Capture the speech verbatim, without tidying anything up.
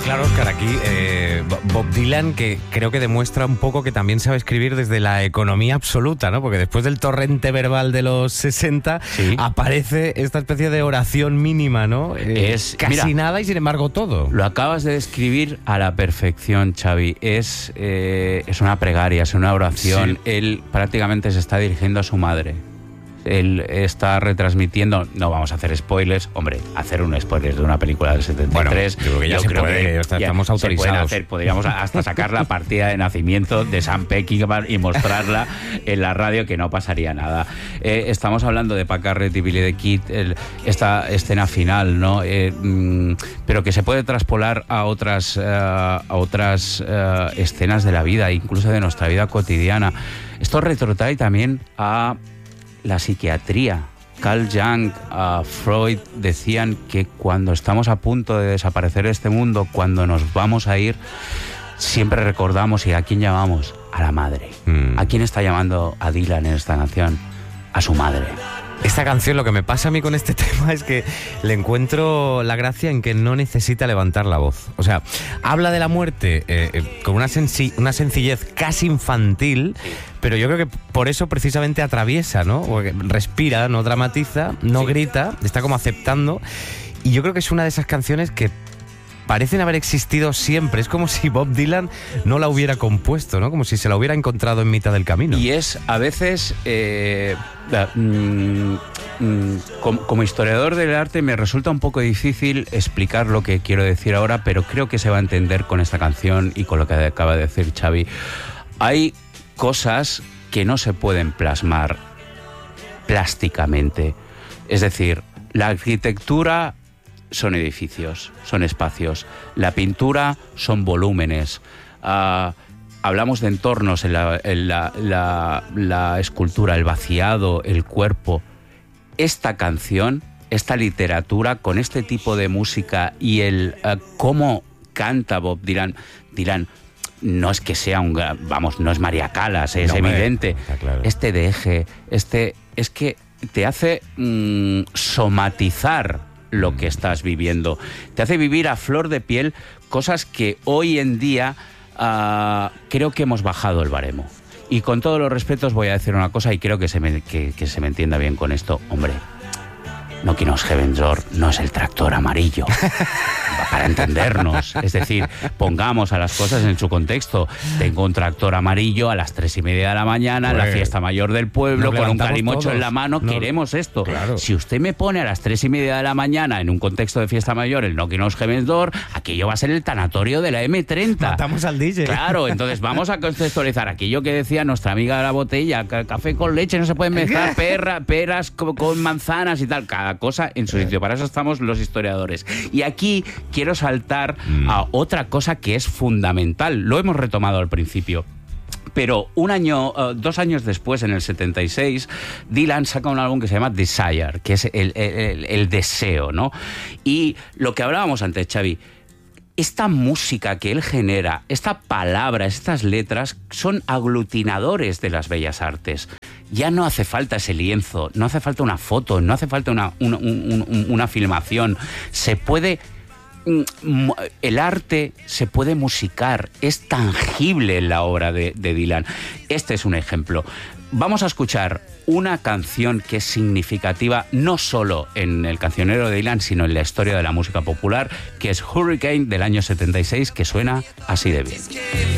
Claro, Óscar, aquí eh, Bob Dylan, que creo que demuestra un poco que también sabe escribir desde la economía absoluta, ¿no? Porque después del torrente verbal de los sesenta, sí, aparece esta especie de oración mínima, ¿no? Eh, es casi mira, nada y sin embargo todo. Lo acabas de describir a la perfección, Xavi. Es, eh, es una plegaria, es una oración. Sí. Él prácticamente se está dirigiendo a su madre. Él está retransmitiendo, no vamos a hacer spoilers, hombre, hacer un spoiler de una película del setenta y tres, bueno, yo creo que ya yo se creo puede, que ya estamos autorizados. Hacer, podríamos hasta sacar la partida de nacimiento de Sam Peckinpah y mostrarla en la radio, que no pasaría nada. Eh, estamos hablando de Pacarret y Billy the Kid, el, esta escena final, ¿no? Eh, mm, pero que se puede traspolar a otras, uh, a otras uh, escenas de la vida, incluso de nuestra vida cotidiana. Esto retrotrae también a la psiquiatría. Carl Jung, uh, Freud decían que cuando estamos a punto de desaparecer de este mundo, cuando nos vamos a ir, siempre recordamos, ¿y a quién llamamos? A la madre. Mm. ¿A quién está llamando a Dylan en esta canción? A su madre. Esta canción, lo que me pasa a mí con este tema es que le encuentro la gracia en que no necesita levantar la voz. O sea, habla de la muerte eh, eh, con una, sensi- una sencillez casi infantil, pero yo creo que por eso precisamente atraviesa, ¿no? Porque respira, no dramatiza, no sí. grita, está como aceptando. Y yo creo que es una de esas canciones que parecen haber existido siempre. Es como si Bob Dylan no la hubiera compuesto, ¿no? Como si se la hubiera encontrado en mitad del camino. Y es, a veces, eh, mm, mm, como, como historiador del arte me resulta un poco difícil explicar lo que quiero decir ahora, pero creo que se va a entender con esta canción y con lo que acaba de decir Xavi. Hay cosas que no se pueden plasmar plásticamente. Es decir, la arquitectura son edificios, son espacios. La pintura son volúmenes. Uh, hablamos de entornos en, la, en la, la, la escultura, el vaciado, el cuerpo. Esta canción, esta literatura, con este tipo de música y el uh, cómo canta Bob Dylan, Dylan no es que sea un... Vamos, no es María Callas, es no, evidente. Me, claro. Este deje, este... Es que te hace mmm, somatizar lo que estás viviendo. Te hace vivir a flor de piel cosas que hoy en día uh, creo que hemos bajado el baremo. Y con todos los respetos voy a decir una cosa y creo que se me, que, que se me entienda bien con esto. Hombre, Knockin' on Heaven's Door no es el tractor amarillo. Para entendernos. Es decir, pongamos a las cosas en su contexto. Tengo un tractor amarillo a las tres y media de la mañana, en la fiesta mayor del pueblo, con un calimocho todos en la mano. No, queremos esto. Claro. Si usted me pone a las tres y media de la mañana en un contexto de fiesta mayor el Knockin' on Heaven's Door, aquello va a ser el tanatorio de la eme treinta. Matamos al D J. Claro, entonces vamos a contextualizar aquello que decía nuestra amiga de la botella: café con leche, no se pueden mezclar perra, peras con, con manzanas y tal. Cada cosa en su sitio. Para eso estamos los historiadores. Y aquí quiero saltar mm. a otra cosa que es fundamental. Lo hemos retomado al principio. Pero un año, uh, dos años después, en el setenta y seis, Dylan saca un álbum que se llama Desire, que es el, el, el deseo, ¿no? Y lo que hablábamos antes, Xavi, esta música que él genera, esta palabra, estas letras, son aglutinadores de las bellas artes. Ya no hace falta ese lienzo, no hace falta una foto, no hace falta una, una, una, una filmación. Se puede... El arte se puede musicar, es tangible en la obra de, de Dylan. Este es un ejemplo. Vamos a escuchar una canción que es significativa no solo en el cancionero de Dylan, sino en la historia de la música popular, que es Hurricane del año setenta y seis, que suena así de bien.